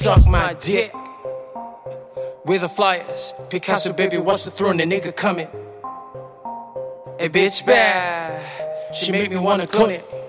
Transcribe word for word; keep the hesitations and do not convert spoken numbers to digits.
suck my dick. With the flyers, Picasso baby, watch the throne, the nigga coming. Hey bitch bad, she make me wanna clone it.